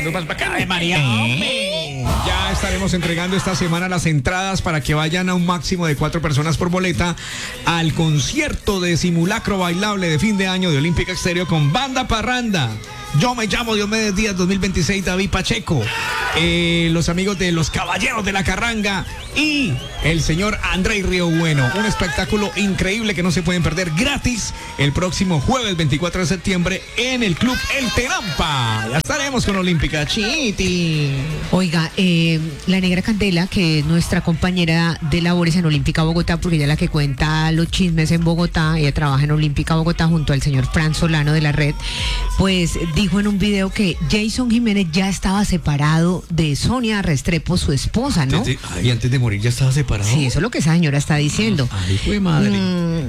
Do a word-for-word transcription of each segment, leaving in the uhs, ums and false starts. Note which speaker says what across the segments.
Speaker 1: pasando más bacana de María.
Speaker 2: ¿Eh? Ya estaremos entregando esta semana las entradas para que vayan a un máximo de cuatro personas por boleta al concierto de simulacro bailable de fin de año de Olímpica Estéreo con Banda Parranda. Yo me llamo Diomedes Díaz dos mil veintiséis, David Pacheco, eh, los amigos de los Caballeros de la Carranga y el señor André Río Bueno. Un espectáculo increíble que no se pueden perder, gratis, el próximo jueves veinticuatro de septiembre en el Club El Terampa. Ya estaremos con Olímpica. Chiti.
Speaker 3: Oiga, eh, la Negra Candela, que es nuestra compañera de labores en Olímpica Bogotá, porque ella es la que cuenta los chismes en Bogotá, ella trabaja en Olímpica Bogotá junto al señor Fran Solano de la red, pues dijo en un video que Jason Jiménez ya estaba separado de Sonia Restrepo, su esposa, ¿no?
Speaker 1: Antes de, ay, antes de morir ya estaba separado.
Speaker 3: Sí, eso es lo que esa señora está diciendo.
Speaker 1: Ay, fue madre.
Speaker 3: Mm,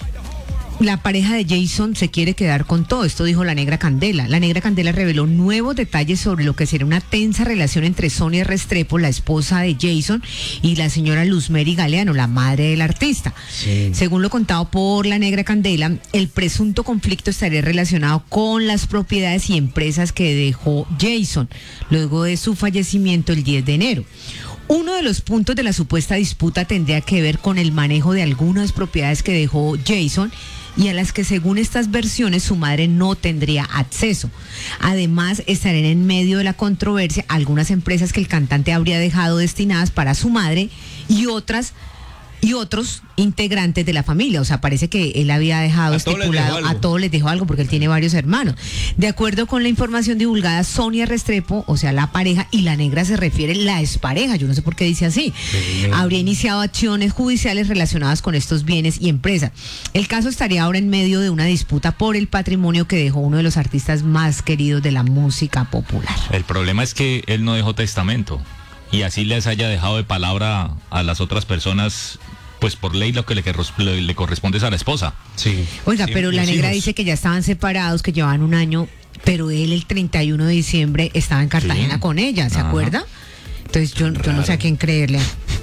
Speaker 3: la pareja de Jason se quiere quedar con todo, esto dijo la Negra Candela. La Negra Candela reveló nuevos detalles sobre lo que será una tensa relación entre Sonia Restrepo, la esposa de Jason, y la señora Luzmeri Galeano, la madre del artista.
Speaker 1: Sí.
Speaker 3: Según lo contado por la Negra Candela, el presunto conflicto estaría relacionado con las propiedades y empresas que dejó Jason luego de su fallecimiento el diez de enero. Uno de los puntos de la supuesta disputa tendría que ver con el manejo de algunas propiedades que dejó Jason y a las que, según estas versiones, su madre no tendría acceso. Además, estarían en medio de la controversia algunas empresas que el cantante habría dejado destinadas para su madre y otras y otros integrantes de la familia. O sea, parece que él había dejado
Speaker 1: A todos les
Speaker 3: estipulado,
Speaker 1: dejó algo.
Speaker 3: a todos les dejó algo porque él tiene varios hermanos. De acuerdo con la información divulgada, Sonia Restrepo, o sea, la pareja, y la Negra se refiere la expareja, yo no sé por qué dice así,
Speaker 1: Sí.
Speaker 3: habría iniciado acciones judiciales relacionadas con estos bienes y empresas. El caso estaría ahora en medio de una disputa por el patrimonio que dejó uno de los artistas más queridos de la música popular.
Speaker 4: El problema es que él no dejó testamento y así les haya dejado de palabra a las otras personas, pues por ley lo que le, le, le corresponde es a la esposa.
Speaker 1: Sí.
Speaker 3: Oiga,
Speaker 1: Sí,
Speaker 3: pero la
Speaker 1: los
Speaker 3: Negra
Speaker 1: hijos.
Speaker 3: dice que ya estaban separados, que llevaban un año, pero él el treinta y uno de diciembre estaba en Cartagena
Speaker 4: Sí.
Speaker 3: con ella, ¿se
Speaker 4: Ajá.
Speaker 3: acuerda? Entonces yo, yo no sé a quién creerle.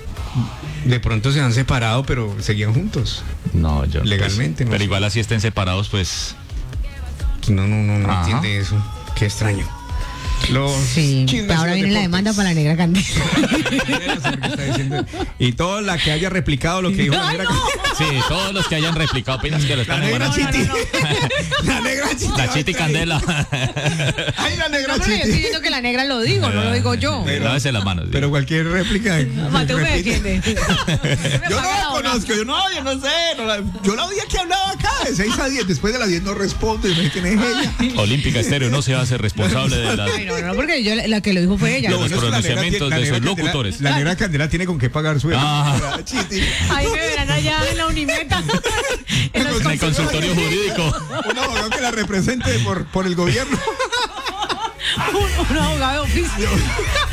Speaker 2: De pronto se han separado, pero seguían juntos.
Speaker 4: No, yo
Speaker 2: Legalmente,
Speaker 4: pues,
Speaker 2: no
Speaker 4: pero
Speaker 2: sé.
Speaker 4: igual así estén separados, pues
Speaker 2: No, no, no, no
Speaker 4: Ajá.
Speaker 2: entiende eso. Qué extraño. Los
Speaker 3: Sí,
Speaker 2: chismes
Speaker 3: ahora
Speaker 2: y los
Speaker 3: viene la
Speaker 2: deportes.
Speaker 3: demanda para la Negra Candela.
Speaker 2: Está diciendo. Y toda la que haya replicado lo que dijo la Negra.
Speaker 4: sí, todos los que hayan replicado apenas que lo
Speaker 2: La
Speaker 4: están
Speaker 2: Negra
Speaker 4: embarazando.
Speaker 2: Chiti. La Negra Chiti.
Speaker 4: La Chiti Candela.
Speaker 2: Ay, la Negra
Speaker 3: No, pero yo estoy
Speaker 2: Chiti.
Speaker 3: diciendo que la Negra lo digo, no lo digo yo.
Speaker 2: Pero-
Speaker 4: Lávese las manos.
Speaker 2: Pero cualquier réplica.
Speaker 3: Mateo me
Speaker 2: repite.
Speaker 3: defiende.
Speaker 2: Yo no la conozco, yo no, yo no sé. No la- yo la oía que hablaba acá de seis a diez. Después de las diez no responde. ¿No? ¿Quién es ella?
Speaker 4: Olímpica Estéreo no se hace responsable de las...
Speaker 3: Ay, no, no, porque yo, la que lo dijo fue ella.
Speaker 4: Lo
Speaker 2: bueno es que la Negra
Speaker 4: pronunciamientos
Speaker 2: tiene- la
Speaker 4: de
Speaker 2: Negra
Speaker 4: sus
Speaker 2: Candela-
Speaker 4: locutores.
Speaker 2: La Negra Candela tiene con qué pagar sueldo.
Speaker 4: Ah.
Speaker 2: La Chiti.
Speaker 3: Ahí me verán allá en la Unimeta. En los
Speaker 4: En el consultorio jurídico.
Speaker 2: Un abogado que la represente por, por el gobierno.
Speaker 3: un, un abogado de oficio.